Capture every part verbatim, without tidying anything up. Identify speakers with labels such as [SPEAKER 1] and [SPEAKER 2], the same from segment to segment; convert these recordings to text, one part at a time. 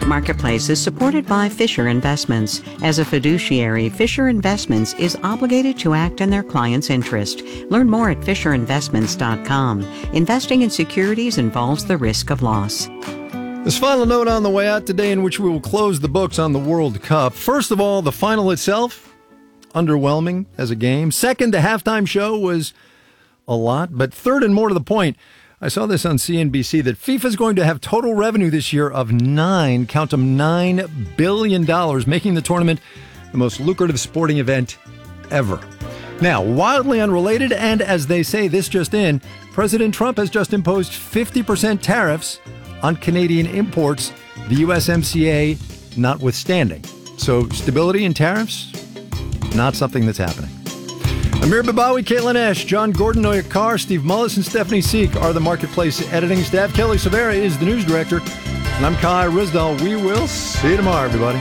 [SPEAKER 1] Marketplace is supported by Fisher Investments. As a fiduciary, Fisher Investments is obligated to act in their client's interest. Learn more at fisher investments dot com. Investing in securities involves the risk of loss.
[SPEAKER 2] This final note on the way out today, in which we will close the books on the World Cup. First of all, the final itself, underwhelming as a game. Second, the halftime show was a lot. But third, and more to the point, I saw this on C N B C, that FIFA is going to have total revenue this year of nine, count them, nine billion dollars, making the tournament the most lucrative sporting event ever. Now, wildly unrelated, and as they say, this just in, President Trump has just imposed fifty percent tariffs on Canadian imports, the U S M C A notwithstanding. So stability in tariffs, not something that's happening. Amir Babawi, Caitlin Esch, John Gordon, Noya Carr, Steve Mullis, and Stephanie Seek are the Marketplace editing staff. Kelly Severa is the news director. And I'm Kai Risdall. We will see you tomorrow, everybody.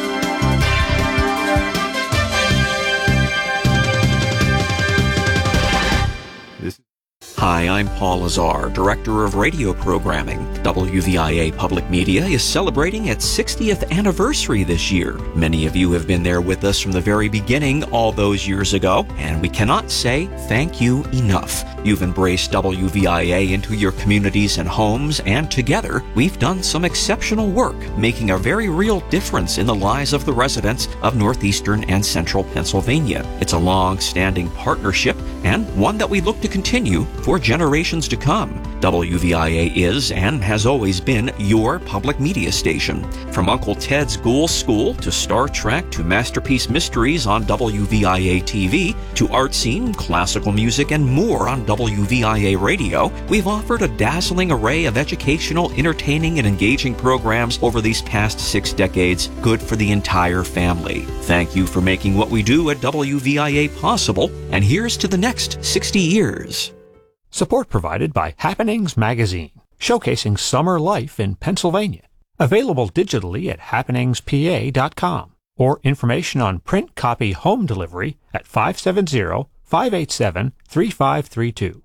[SPEAKER 3] Hi, I'm Paul Lazar, Director of Radio Programming. W V I A Public Media is celebrating its sixtieth anniversary this year. Many of you have been there with us from the very beginning all those years ago, and we cannot say thank you enough. You've embraced W V I A into your communities and homes, and together we've done some exceptional work, making a very real difference in the lives of the residents of northeastern and central Pennsylvania. It's a long-standing partnership, and one that we look to continue for generations to come. W V I A is and has always been your public media station. From Uncle Ted's Ghoul School to Star Trek to Masterpiece Mysteries on W V I A T V to art scene, classical music, and more on W V I A Radio, we've offered a dazzling array of educational, entertaining, and engaging programs over these past six decades, good for the entire family. Thank you for making what we do at W V I A possible, and here's to the next sixty years.
[SPEAKER 4] Support provided by Happenings Magazine, showcasing summer life in Pennsylvania. Available digitally at happenings p a dot com, or information on print copy home delivery at five seven zero, five eight seven, three five three two.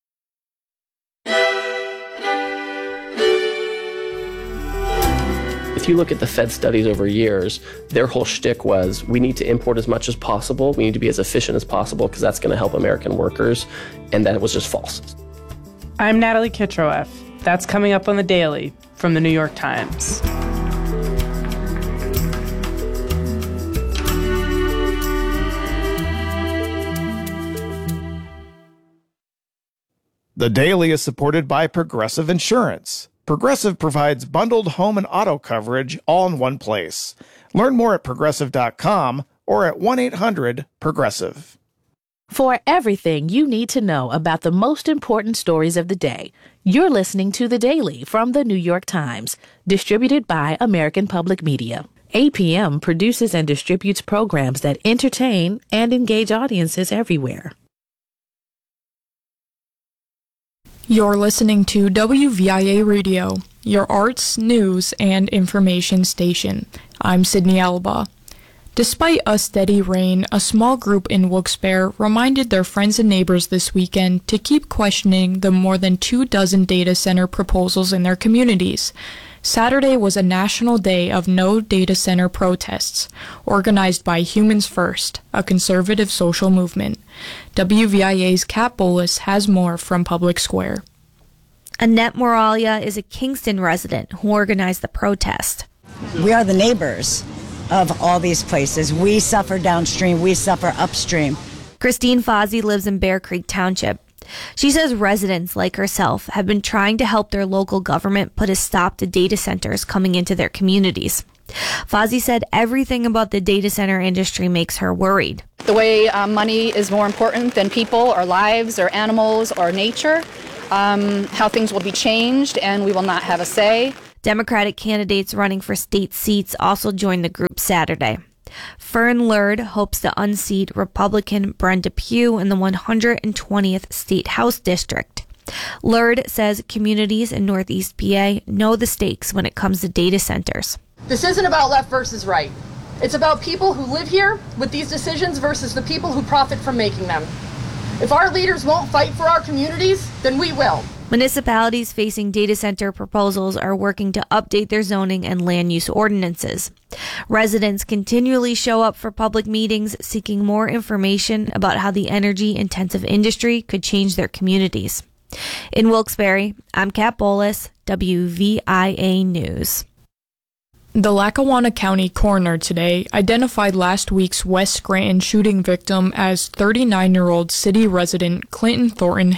[SPEAKER 5] If you look at the Fed studies over years, their whole shtick was, we need to import as much as possible. We need to be as efficient as possible because that's going to help American workers. And that was just false.
[SPEAKER 6] I'm Natalie Kitroeff. That's coming up on The Daily from the New York Times.
[SPEAKER 7] The Daily is supported by Progressive Insurance. Progressive provides bundled home and auto coverage all in one place. Learn more at progressive dot com or at one eight hundred progressive.
[SPEAKER 8] For everything you need to know about the most important stories of the day, you're listening to The Daily from the New York Times, distributed by American Public Media. A P M produces and distributes programs that entertain and engage audiences everywhere.
[SPEAKER 9] You're listening to W V I A Radio, your arts, news, and information station. I'm Sydney Alba. Despite a steady rain, a small group in Wilkes-Barre reminded their friends and neighbors this weekend to keep questioning the more than two dozen data center proposals in their communities. Saturday was a national day of no data center protests, organized by Humans First, a conservative social movement. W V I A's Kat Bolus has more from Public Square.
[SPEAKER 10] Annette Moralia is a Kingston resident who organized the protest.
[SPEAKER 11] We are the neighbors of all these places. We suffer downstream, we suffer upstream.
[SPEAKER 10] Christine Fozzie lives in Bear Creek Township. She says residents like herself have been trying to help their local government put a stop to data centers coming into their communities. Fozzie said everything about the data center industry makes her worried.
[SPEAKER 12] The way uh, money is more important than people or lives or animals or nature, um, how things will be changed and we will not have a say.
[SPEAKER 10] Democratic candidates running for state seats also joined the group Saturday. Fern Lurd hopes to unseat Republican Brenda Pugh in the one hundred twentieth State House District. Lurd says communities in Northeast P A know the stakes when it comes to data centers.
[SPEAKER 13] This isn't about left versus right. It's about people who live here with these decisions versus the people who profit from making them. If our leaders won't fight for our communities, then we will.
[SPEAKER 10] Municipalities facing data center proposals are working to update their zoning and land use ordinances. Residents continually show up for public meetings seeking more information about how the energy-intensive industry could change their communities. In Wilkes-Barre, I'm Kat Bolas, W V I A News.
[SPEAKER 9] The Lackawanna County coroner today identified last week's West Scranton shooting victim as thirty-nine-year-old city resident Clinton Thornton